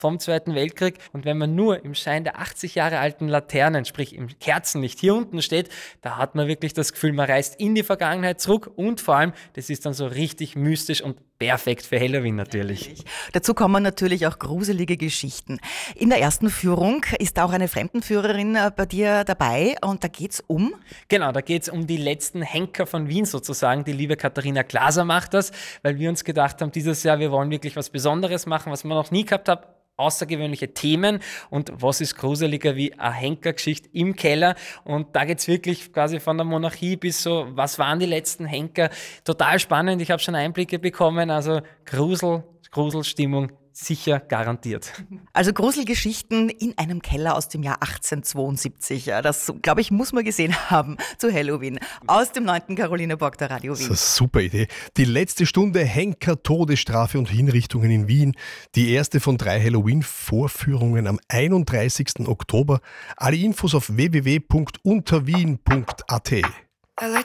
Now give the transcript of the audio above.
vom Zweiten Weltkrieg. Und wenn man nur im Schein der 80 Jahre alten Laternen, sprich im Kerzenlicht hier unten steht, da hat man wirklich das Gefühl, man reist in die Vergangenheit zurück und vor allem, das ist dann so richtig mystisch und perfekt für Halloween natürlich. Dazu kommen natürlich auch gruselige Geschichten. In der ersten Führung ist auch eine Fremdenführerin bei dir dabei und da geht's um? Genau, da geht es um die letzten Henker von Wien sozusagen. Die liebe Katharina Glaser macht das, weil wir uns gedacht haben, dieses Jahr, wir wollen wirklich was Besonderes machen, was wir noch nie gehabt haben. Außergewöhnliche Themen und was ist gruseliger wie eine Henkergeschichte im Keller, und da geht es wirklich quasi von der Monarchie bis so, was waren die letzten Henker, total spannend, ich habe schon Einblicke bekommen, also Gruselstimmung sicher garantiert. Also Gruselgeschichten in einem Keller aus dem Jahr 1872. Ja, das, glaube ich, muss man gesehen haben zu Halloween. Aus dem 9. Carolina-Borg der Radio Wien. Das ist eine super Idee. Die letzte Stunde Henker, Todesstrafe und Hinrichtungen in Wien. Die erste von 3 Halloween-Vorführungen am 31. Oktober. Alle Infos auf www.unterwien.at.